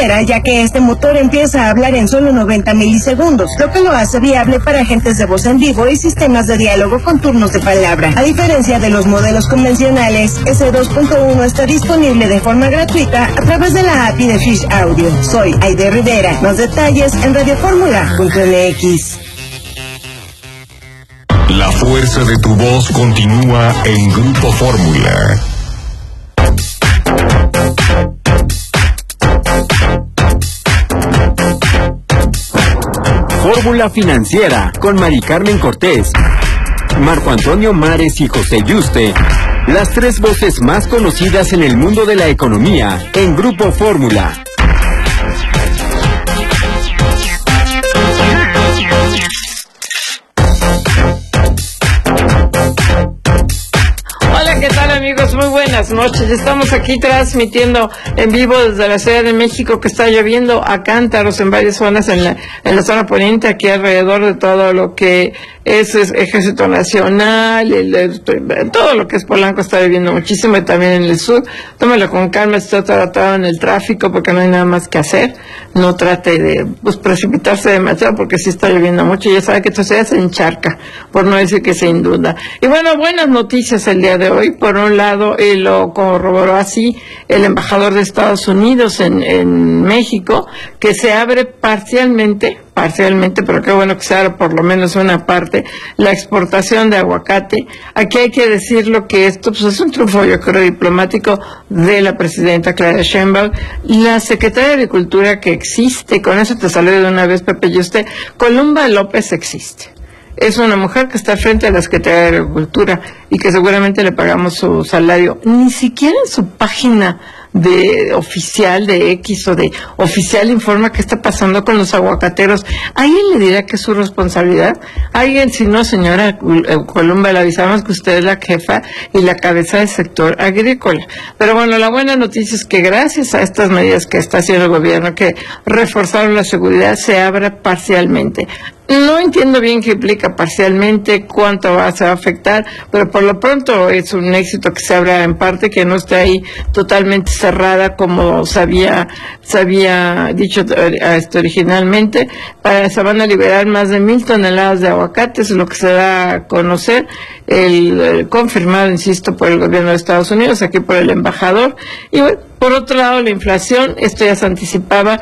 ya que este motor empieza a hablar en solo 90 milisegundos, lo que lo hace viable para agentes de voz en vivo y sistemas de diálogo con turnos de palabra. A diferencia de los modelos convencionales, ese 2.1 está disponible de forma gratuita a través de la API de Fish Audio. Soy Aide Rivera. Más detalles en radioformula.mx. La fuerza de tu voz continúa en Grupo Fórmula. Fórmula Financiera con Mari Carmen Cortés, Marco Antonio Mares y José Yuste. Las tres voces más conocidas en el mundo de la economía en Grupo Fórmula. Hola, ¿qué tal, amigos? Muy buenas noches. Estamos aquí transmitiendo en vivo desde la Ciudad de México, que está lloviendo a cántaros en varias zonas en la zona poniente, aquí alrededor de todo lo que es Ejército Nacional, todo lo que es Polanco está lloviendo muchísimo, y también en el sur. Tómalo con calma, está tratado en el tráfico porque no hay nada más que hacer. No trate de precipitarse demasiado porque sí está lloviendo mucho. Ya sabe que esto se encharca, por no decir que se inunda. Y bueno, buenas noticias el día de hoy. Por un lado, lo corroboró así el embajador de Estados Unidos en México, que se abre parcialmente, pero qué bueno que se abra por lo menos una parte, la exportación de aguacate. Aquí hay que decirlo que esto es un triunfo, yo creo, diplomático de la presidenta Claudia Sheinbaum, la secretaria de Agricultura que existe, con eso te saludo de una vez, Pepe, y usted, Columba López existe. Es una mujer que está frente a la Secretaría de Agricultura y que seguramente le pagamos su salario. Ni siquiera en su página de oficial de X o de oficial informa qué está pasando con los aguacateros. ¿Alguien le dirá que es su responsabilidad? ¿Alguien? Si no, señora Columba, le avisamos que usted es la jefa y la cabeza del sector agrícola. Pero bueno, la buena noticia es que gracias a estas medidas que está haciendo el gobierno, que reforzaron la seguridad, se abra parcialmente. No entiendo bien qué implica parcialmente, cuánto se va a afectar, pero por lo pronto es un éxito que se abra en parte, que no esté ahí totalmente cerrada como se había dicho originalmente. Se van a liberar más de 1,000 toneladas de aguacates, lo que se da a conocer, confirmado, insisto, por el gobierno de Estados Unidos, aquí por el embajador. Y bueno, por otro lado, la inflación, esto ya se anticipaba,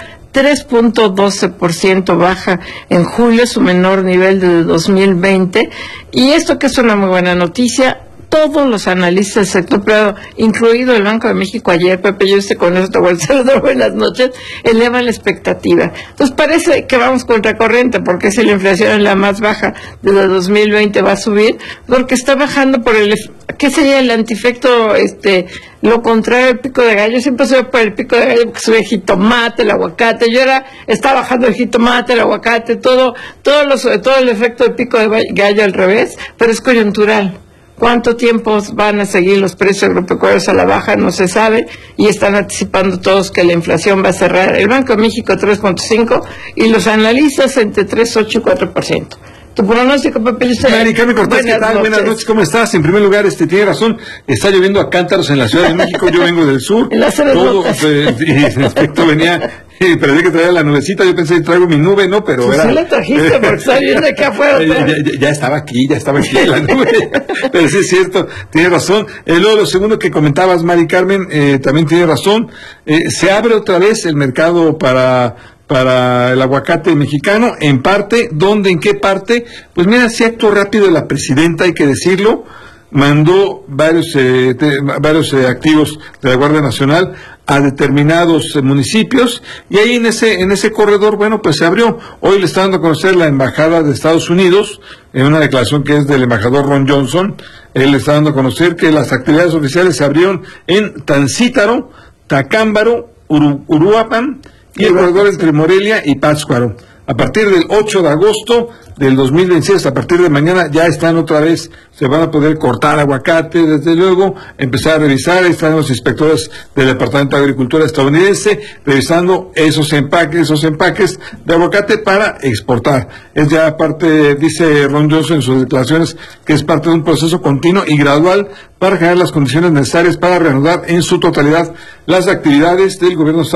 3.12% baja en julio, su menor nivel de 2020, y esto que es una muy buena noticia. Todos los analistas del sector privado, incluido el Banco de México ayer, Pepe, yo con eso te voy a saludar, buenas noches, elevan la expectativa. Entonces parece que vamos contracorriente, porque si la inflación es la más baja desde 2020 va a subir, porque está bajando por ¿qué sería el antiefecto? Lo contrario del pico de gallo. Siempre sube por el pico de gallo porque sube el jitomate, el aguacate. Está bajando el jitomate, el aguacate, todo el efecto del pico de gallo al revés, pero es coyuntural. ¿Cuánto tiempo van a seguir los precios agropecuarios a la baja? No se sabe, y están anticipando todos que la inflación va a cerrar el Banco de México 3.5% y los analistas entre 3.8% y 4%. Tu pronóstico, Pepe. Mari Carmen Cortés, ¿qué tal? Buenas noches, ¿cómo estás? En primer lugar, tiene razón, está lloviendo a cántaros en la Ciudad de México, yo vengo del sur. En las todo, en efecto, venía, pero vi que traía la nubecita, yo pensé, traigo mi nube, ¿no? Pero pues era... sí la trajiste, porque está viendo aquí afuera. Ya estaba aquí la nube, pero sí es cierto, tiene razón. Luego, lo segundo que comentabas, Mari Carmen, también tiene razón, se abre otra vez el mercado para el aguacate mexicano, en parte. ¿Dónde? ¿En qué parte? Pues mira, sí actuó rápido la presidenta, hay que decirlo, mandó varios activos de la Guardia Nacional a determinados municipios, y ahí en ese corredor, bueno, pues se abrió. Hoy le está dando a conocer la Embajada de Estados Unidos, en una declaración que es del embajador Ron Johnson, él le está dando a conocer que las actividades oficiales se abrieron en Tancítaro, Tacámbaro, Uruapan, y el corredor entre Morelia y Pátzcuaro. A partir del 8 de agosto del 2026, a partir de mañana, ya están otra vez, se van a poder cortar aguacate, desde luego, empezar a revisar. Ahí están los inspectores del Departamento de Agricultura estadounidense, revisando esos empaques de aguacate para exportar. Es ya parte, dice Ron Johnson en sus declaraciones, que es parte de un proceso continuo y gradual para generar las condiciones necesarias para reanudar en su totalidad las actividades del gobierno estadounidense